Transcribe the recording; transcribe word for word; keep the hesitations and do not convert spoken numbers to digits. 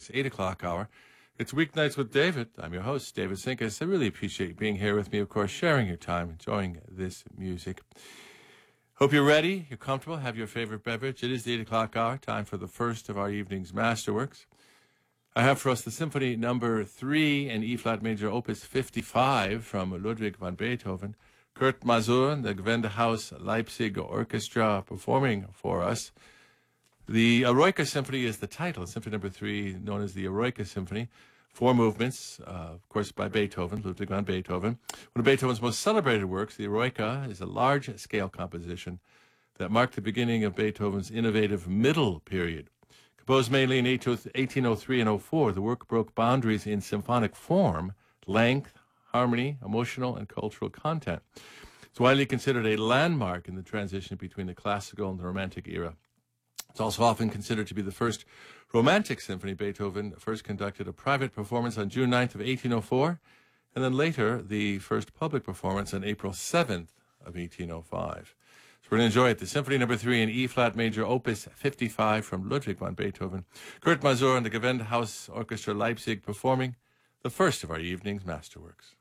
It's eight o'clock hour. It's Weeknights with David. I'm your host, David Sinkus. I really appreciate you being here with me, of course, sharing your time, enjoying this music. Hope you're ready, you're comfortable, have your favorite beverage. It is the eight o'clock hour, time for the first of our evening's masterworks. I have for us the Symphony Number three in E-flat major, Opus fifty-five from Ludwig van Beethoven. Kurt Masur, the Gewandhaus Leipzig Orchestra, performing for us. The Eroica Symphony is the title, Symphony Number three, known as the Eroica Symphony. Four movements, uh, of course, by Beethoven, Ludwig van Beethoven. One of Beethoven's most celebrated works, the Eroica, is a large-scale composition that marked the beginning of Beethoven's innovative middle period. Composed mainly in eighteen oh three and oh four, the work broke boundaries in symphonic form, length, harmony, emotional, and cultural content. It's widely considered a landmark in the transition between the classical and the Romantic era. It's also often considered to be the first romantic symphony. Beethoven first conducted a private performance on June ninth of eighteen oh four, and then later the first public performance on April seventh of eighteen oh five. So we're going to enjoy it. The Symphony Number three in E-flat major, Opus fifty-five from Ludwig van Beethoven. Kurt Masur and the Gewandhaus Orchestra Leipzig performing the first of our evening's masterworks.